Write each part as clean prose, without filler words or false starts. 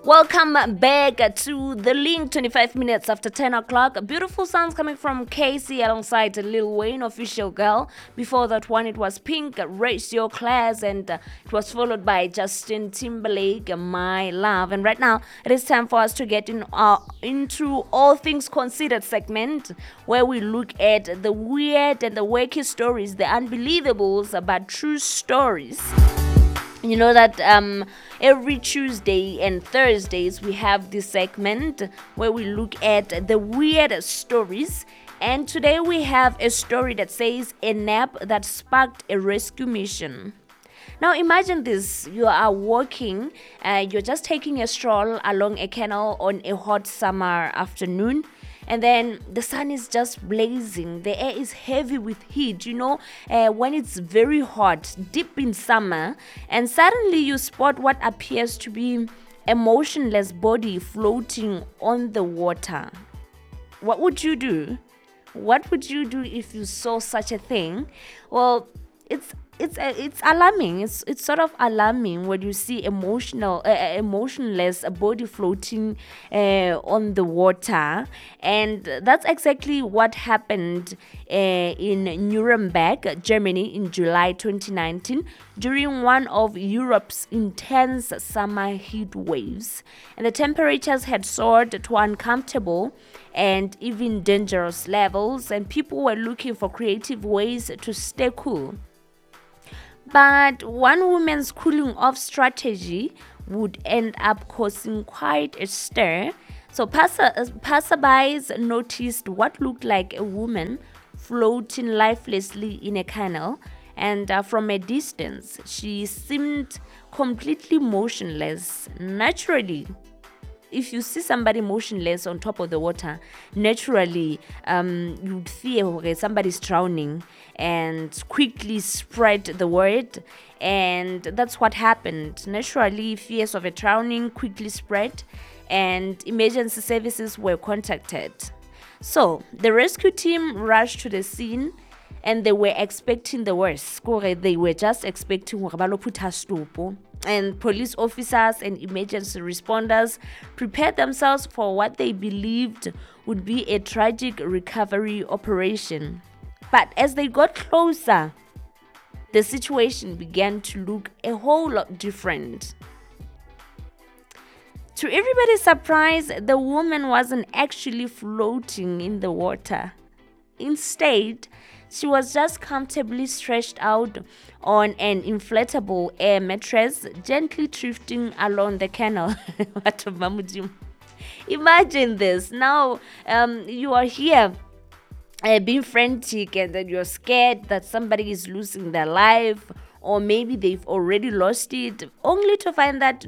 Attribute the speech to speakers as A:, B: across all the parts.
A: Welcome back to The Link, 25 minutes after 10 o'clock. Beautiful sounds coming from Casey alongside Lil Wayne, Official Girl. Before that one, it was Pink, Raise Your Class, and it was followed by Justin Timberlake, My Love. And right now, it is time for us to get into All Things Considered segment, where we look at the weird and the wacky stories, the unbelievables, but true stories. You know that every Tuesday and Thursdays we have this segment where we look at the weird stories. And today we have a story that says a nap that sparked a rescue mission. Now imagine this, you are walking, you're just taking a stroll along a canal on a hot summer afternoon. And then the sun is just blazing. The air is heavy with heat, when it's very hot, deep in summer. And suddenly you spot what appears to be a motionless body floating on the water. What would you do? What would you do if you saw such a thing? Well, it's alarming. It's sort of alarming when you see emotionless body floating on the water, and that's exactly what happened in Nuremberg, Germany, in July 2019 during one of Europe's intense summer heat waves, and the temperatures had soared to uncomfortable and even dangerous levels, and people were looking for creative ways to stay cool. But one woman's cooling off strategy would end up causing quite a stir. So passerbys noticed what looked like a woman floating lifelessly in a canal, and from a distance she seemed completely motionless. Naturally, if you see somebody motionless on top of the water, naturally you'd fear somebody's drowning and quickly spread the word. And that's what happened. Naturally, fears of a drowning quickly spread and emergency services were contacted. So the rescue team rushed to the scene and they were expecting the worst. They were just expecting and police officers and emergency responders prepared themselves for what they believed would be a tragic recovery operation. But as they got closer, the situation began to look a whole lot different. To everybody's surprise, the woman wasn't actually floating in the water. Instead, she was just comfortably stretched out on an inflatable air mattress, gently drifting along the canal. Imagine this. Now you are here being frantic, and then you're scared that somebody is losing their life, or maybe they've already lost it, only to find that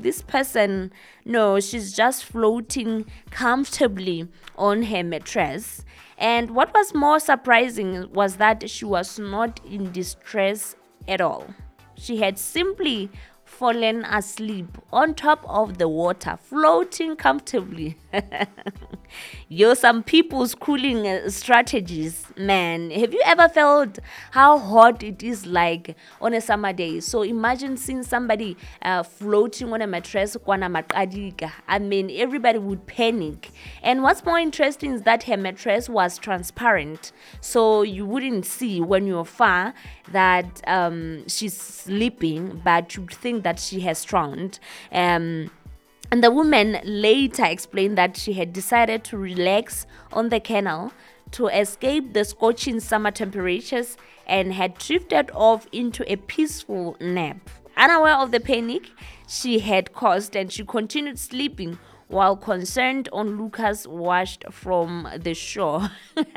A: she's just floating comfortably on her mattress. And what was more surprising was that she was not in distress at all. She had simply fallen asleep on top of the water, floating comfortably. Some people's cooling strategies, man. Have you ever felt how hot it is like on a summer day? So imagine seeing somebody floating on a mattress. I mean, everybody would panic. And what's more interesting is that her mattress was transparent, so you wouldn't see when you're far that she's sleeping, but you'd think that she has drowned. And the woman later explained that she had decided to relax on the canal to escape the scorching summer temperatures and had drifted off into a peaceful nap. Unaware of the panic she had caused, and she continued sleeping while concerned onlookers watched from the shore.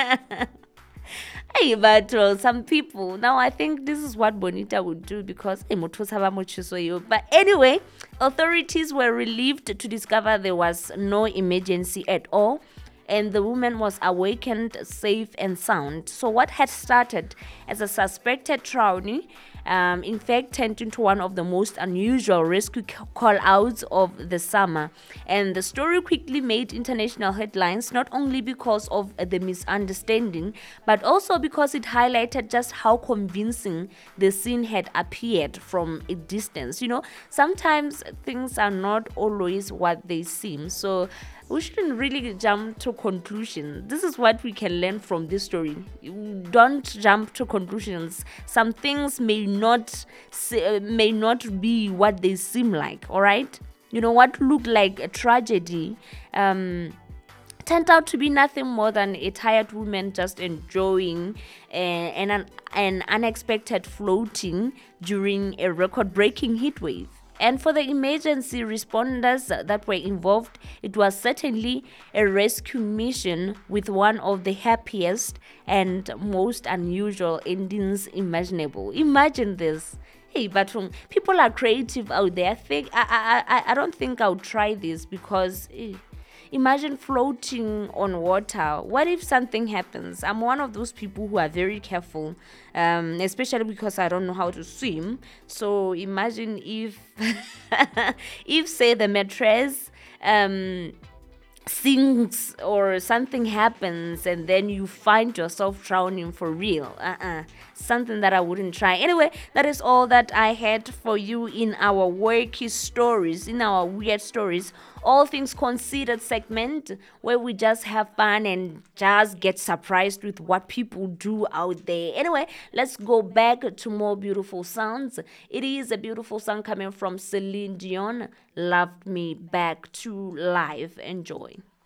A: Hey, but some people, now I think this is what Bonita would do, because but anyway, authorities were relieved to discover there was no emergency at all, and the woman was awakened safe and sound. So what had started as a suspected drowning In fact, turned into one of the most unusual rescue call outs of the summer. And the story quickly made international headlines, not only because of the misunderstanding, but also because it highlighted just how convincing the scene had appeared from a distance. Sometimes things are not always what they seem. So we shouldn't really jump to conclusions. This is what we can learn from this story. You don't jump to conclusions. Some things may not be what they seem like. All right, what looked like a tragedy. Turned out to be nothing more than a tired woman just enjoying an unexpected floating during a record breaking heat wave. And for the emergency responders that were involved, it was certainly a rescue mission with one of the happiest and most unusual endings imaginable. Imagine this. Hey, but people are creative out there. I don't think I'll try this because imagine floating on water. What if something happens? I'm one of those people who are very careful, especially because I don't know how to swim. So imagine if, if say the mattress sinks or something happens and then you find yourself drowning for real. Something that I wouldn't try. Anyway, that is all that I had for you in our worky stories, in our weird stories, all things considered segment, where we just have fun and just get surprised with what people do out there. Anyway, let's go back to more beautiful sounds. It is a beautiful song coming from Celine Dion, Loved Me Back to Life. Enjoy.